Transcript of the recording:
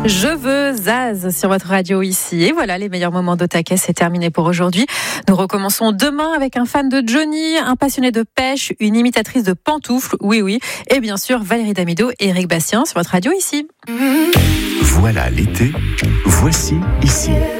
Je veux Zaz sur votre radio ici. Et voilà, les meilleurs moments d'Otaket, c'est terminé pour aujourd'hui. Nous recommençons demain avec un fan de Johnny, un passionné de pêche, une imitatrice de pantoufles, oui, et bien sûr Valérie Damido et Eric Bastien sur votre radio ici. Voilà l'été, voici ici.